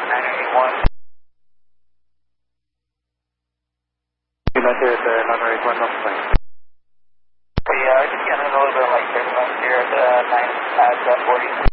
981. United 981 North Plain. Yeah, just getting a little bit of light turbulence here at 40.